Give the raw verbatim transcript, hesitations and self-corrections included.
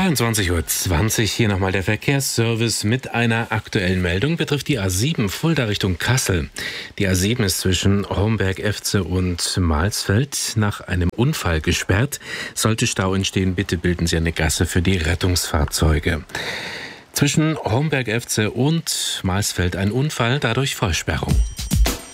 zweiundzwanzig Uhr zwanzig, hier nochmal der Verkehrsservice mit einer aktuellen Meldung, betrifft die A sieben Fulda Richtung Kassel. Die A sieben ist zwischen Homberg-Efze und Mahlsfeld nach einem Unfall gesperrt. Sollte Stau entstehen, bitte bilden Sie eine Gasse für die Rettungsfahrzeuge. Zwischen Homberg-Efze und Mahlsfeld ein Unfall, dadurch Vollsperrung.